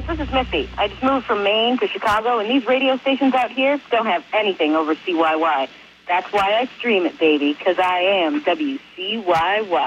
This is Missy. I just moved from Maine to Chicago, and these radio stations out here don't have anything over CYY. That's why I stream it, baby, because I am WCYY.